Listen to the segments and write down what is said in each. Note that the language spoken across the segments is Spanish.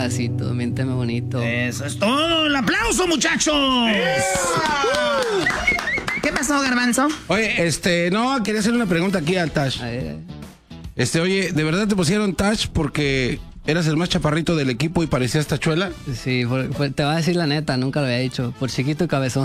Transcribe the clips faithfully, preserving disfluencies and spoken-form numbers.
pedacito, miénteme bonito. Eso es todo, el aplauso, muchachos. ¿Qué pasó, Garbanzo? Oye, este, no, quería hacer una pregunta aquí al Tash. Este, oye, ¿de verdad te pusieron Tash porque eras el más chaparrito del equipo y parecías tachuela? Sí, por, por, te voy a decir la neta, nunca lo había dicho, por chiquito y cabezón.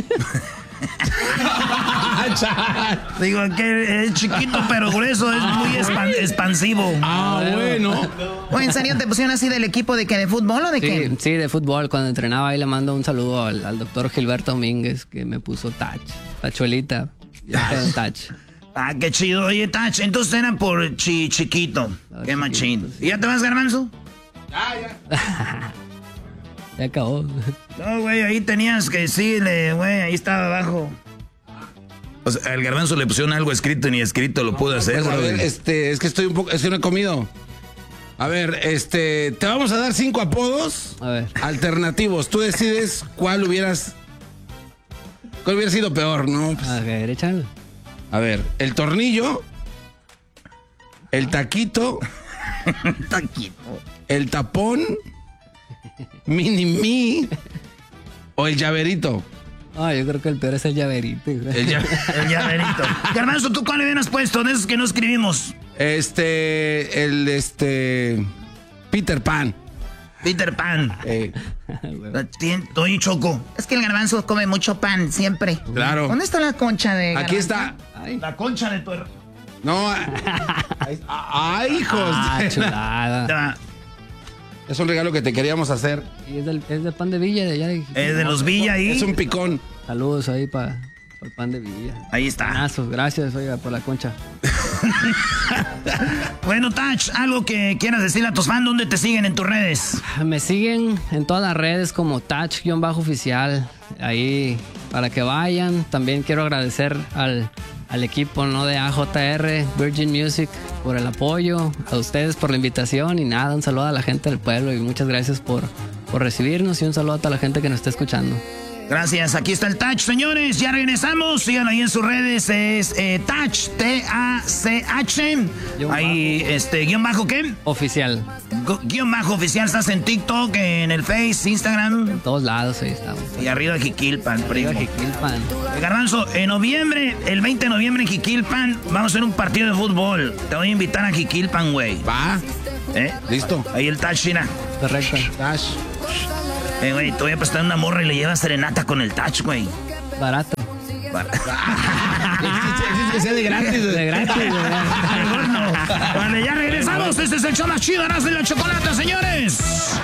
Digo que es chiquito pero grueso, es muy expan- expansivo. Ah, bueno. Oye, ¿en serio te pusieron así del equipo de qué? ¿De fútbol o de sí, qué? Sí, de fútbol. Cuando entrenaba ahí le mando un saludo al, al doctor Gilberto Domínguez que me puso Tach, tachuelita. Tach. Ah, qué chido. Oye, Tach, entonces era por chi- chiquito. Ah, qué machín. ¿Y ya te vas, Garbanzo? Ya, ya. Ya acabó. No, güey, ahí tenías que decirle, güey, ahí estaba abajo. O sea, al Garbanzo le pusieron algo escrito y ni escrito lo pudo hacer. Pues a ver, este, es que estoy un poco, es que no he comido. A ver, este, te vamos a dar cinco apodos a ver. alternativos. Tú decides cuál hubieras, cuál hubiera sido peor, ¿no? Pues, a ver, échalo. A ver, el tornillo, el taquito, taquito, el tapón, mini mi o el llaverito. Ah, yo creo que el peor es el llaverito. El, lla- el llaverito. Garbanzo, ¿tú cuál le hubieras puesto de esos que no escribimos? Este, el, este, Peter Pan. Peter Pan. Eh. Oye, Choco. Es que el Garbanzo come mucho pan, siempre. Claro. ¿Dónde está la concha de Aquí Garbanzo? está. Ay. La concha de tu... No. ¡Ay, hijos! Ah, chulada. Es un regalo que te queríamos hacer. Y es del, es del pan de Villa de allá. De, es de los Villa ahí. Es un picón. Saludos ahí para pa el pan de Villa. Ahí está. Panazos, gracias, oiga, por la concha. Bueno, Tach, algo que quieras decirle a tus fans, ¿dónde te siguen en tus redes? Me siguen en todas las redes como Tach-oficial. Ahí para que vayan. También quiero agradecer al, al equipo, ¿no?, de A J R, Virgin Music, por el apoyo, a ustedes por la invitación y nada, un saludo a la gente del pueblo y muchas gracias por, por recibirnos y un saludo a toda la gente que nos está escuchando. Gracias, aquí está el Tach, señores, ya regresamos, sigan ahí en sus redes, es eh, Tach, T A C H, ahí, este, guión bajo, ¿qué? Oficial. Gu- guión bajo oficial, estás en TikTok, en el Face, Instagram. En todos lados, ahí estamos. Y arriba de Jiquilpan, primo. Arriba Jiquilpan. Garbanzo, en noviembre, el veinte de noviembre en Jiquilpan, vamos a hacer un partido de fútbol. Te voy a invitar a Jiquilpan, güey. Va. ¿Eh? Listo. Ahí el Tach, China. Correcto. Tach. Eh, güey, te voy a prestar una morra y le llevas serenata con el Tach, güey. Barato. Es que sea de gratis. De gratis, Mejor no. Vale, ya regresamos. Este es el show más chido, Erasmo y la Chocolata, señores.